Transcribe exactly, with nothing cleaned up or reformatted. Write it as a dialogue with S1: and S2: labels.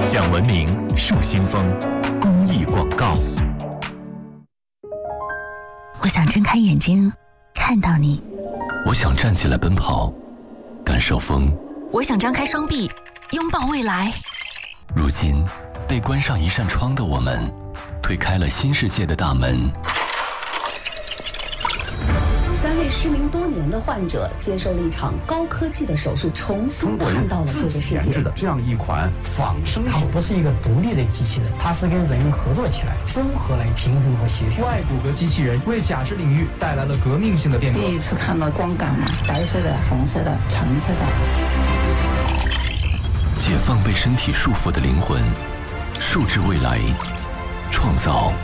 S1: 讲文明树新风公益广告。
S2: 我想睁开眼睛看到你，
S3: 我想站起来奔跑，感受风。
S2: 我想张开双臂拥抱未来。
S3: 如今被关上一扇窗的我们，推开了新世界的大门。
S4: 三位失明多年的患者接受了一场高科技的手术，重新看到了这个世界。
S5: 研制的这样一款仿生
S6: 它不是一个独立的机器人，它是跟人合作起来，综合来平衡和协调。
S7: 外骨骼机器人为假肢领域带来了革命性的变革。
S8: 第一次看到光感嘛，白色的、红色的、橙色的。
S3: 解放被身体束缚的灵魂，数至未来，创造